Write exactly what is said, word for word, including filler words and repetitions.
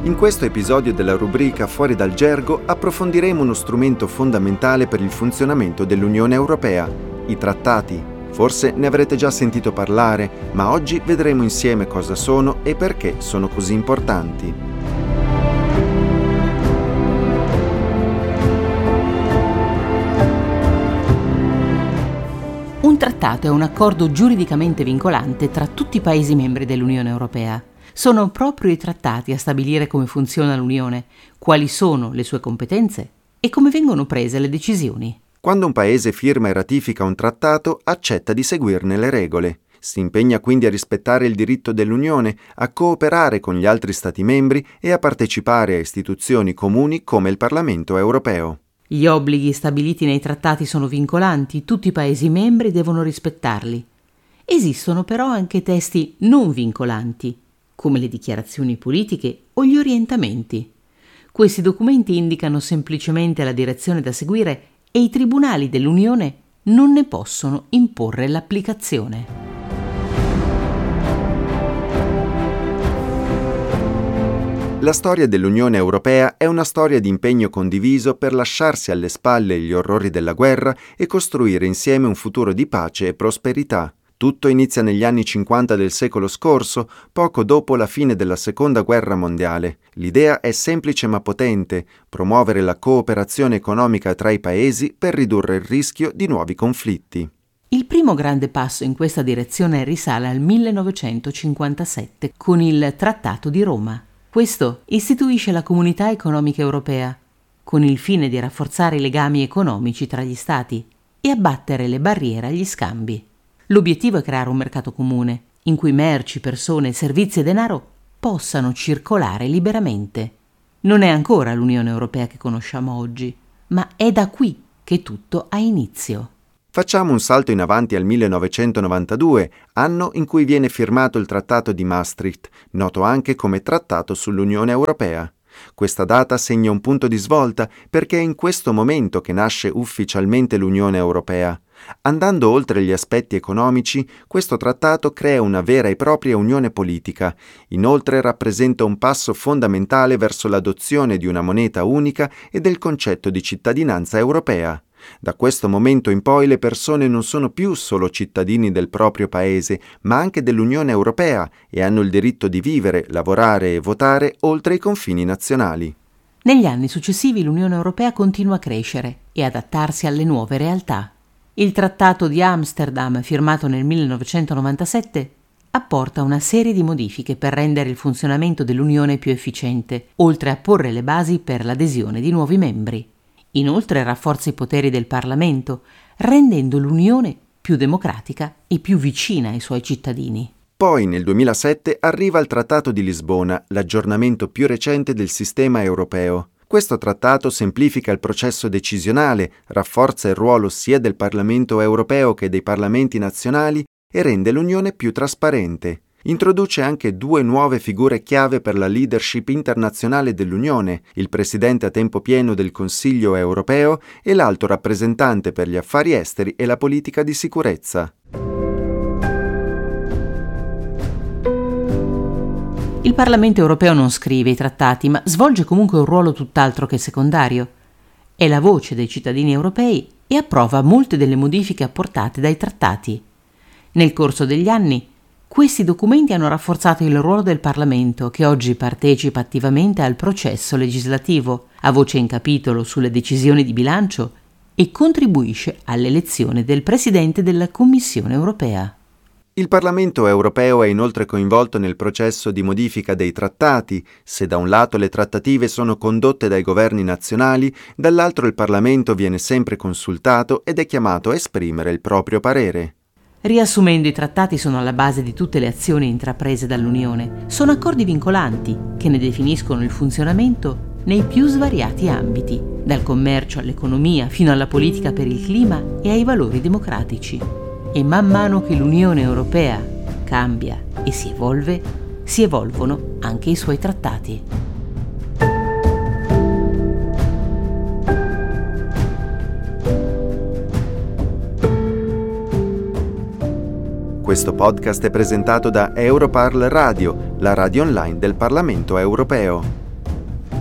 In questo episodio della rubrica Fuori dal gergo approfondiremo uno strumento fondamentale per il funzionamento dell'Unione Europea, i trattati. Forse ne avrete già sentito parlare, ma oggi vedremo insieme cosa sono e perché sono così importanti. Un trattato è un accordo giuridicamente vincolante tra tutti i Paesi membri dell'Unione Europea. Sono proprio i trattati a stabilire come funziona l'Unione, quali sono le sue competenze e come vengono prese le decisioni. Quando un Paese firma e ratifica un trattato, accetta di seguirne le regole. Si impegna quindi a rispettare il diritto dell'Unione, a cooperare con gli altri Stati membri e a partecipare a istituzioni comuni come il Parlamento europeo. Gli obblighi stabiliti nei trattati sono vincolanti, tutti i Paesi membri devono rispettarli. Esistono però anche testi non vincolanti, come le dichiarazioni politiche o gli orientamenti. Questi documenti indicano semplicemente la direzione da seguire e i tribunali dell'Unione non ne possono imporre l'applicazione. La storia dell'Unione Europea è una storia di impegno condiviso per lasciarsi alle spalle gli orrori della guerra e costruire insieme un futuro di pace e prosperità. Tutto inizia negli anni cinquanta del secolo scorso, poco dopo la fine della Seconda Guerra Mondiale. L'idea è semplice ma potente: promuovere la cooperazione economica tra i paesi per ridurre il rischio di nuovi conflitti. Il primo grande passo in questa direzione risale al millenovecentocinquantasette con il Trattato di Roma. Questo istituisce la Comunità Economica Europea, con il fine di rafforzare i legami economici tra gli Stati e abbattere le barriere agli scambi. L'obiettivo è creare un mercato comune, in cui merci, persone, servizi e denaro possano circolare liberamente. Non è ancora l'Unione Europea che conosciamo oggi, ma è da qui che tutto ha inizio. Facciamo un salto in avanti al millenovecentonovantadue, anno in cui viene firmato il Trattato di Maastricht, noto anche come Trattato sull'Unione Europea. Questa data segna un punto di svolta perché è in questo momento che nasce ufficialmente l'Unione Europea. Andando oltre gli aspetti economici, questo trattato crea una vera e propria unione politica. Inoltre rappresenta un passo fondamentale verso l'adozione di una moneta unica e del concetto di cittadinanza europea. Da questo momento in poi le persone non sono più solo cittadini del proprio paese, ma anche dell'Unione Europea e hanno il diritto di vivere, lavorare e votare oltre i confini nazionali. Negli anni successivi l'Unione Europea continua a crescere e adattarsi alle nuove realtà. Il Trattato di Amsterdam, firmato nel millenovecentonovantasette, apporta una serie di modifiche per rendere il funzionamento dell'Unione più efficiente, oltre a porre le basi per l'adesione di nuovi membri. Inoltre rafforza i poteri del Parlamento, rendendo l'Unione più democratica e più vicina ai suoi cittadini. Poi nel duemilasette arriva il Trattato di Lisbona, l'aggiornamento più recente del sistema europeo. Questo trattato semplifica il processo decisionale, rafforza il ruolo sia del Parlamento europeo che dei parlamenti nazionali e rende l'Unione più trasparente. Introduce anche due nuove figure chiave per la leadership internazionale dell'Unione, il presidente a tempo pieno del Consiglio europeo e l'alto rappresentante per gli affari esteri e la politica di sicurezza. Il Parlamento europeo non scrive i trattati, ma svolge comunque un ruolo tutt'altro che secondario. È la voce dei cittadini europei e approva molte delle modifiche apportate dai trattati. Nel corso degli anni, questi documenti hanno rafforzato il ruolo del Parlamento, che oggi partecipa attivamente al processo legislativo, ha voce in capitolo sulle decisioni di bilancio e contribuisce all'elezione del Presidente della Commissione europea. Il Parlamento europeo è inoltre coinvolto nel processo di modifica dei trattati. Se da un lato le trattative sono condotte dai governi nazionali, dall'altro il Parlamento viene sempre consultato ed è chiamato a esprimere il proprio parere. Riassumendo, i trattati sono alla base di tutte le azioni intraprese dall'Unione. Sono accordi vincolanti che ne definiscono il funzionamento nei più svariati ambiti, dal commercio all'economia fino alla politica per il clima e ai valori democratici. E man mano che l'Unione Europea cambia e si evolve, si evolvono anche i suoi trattati. Questo podcast è presentato da Europarl Radio, la radio online del Parlamento europeo.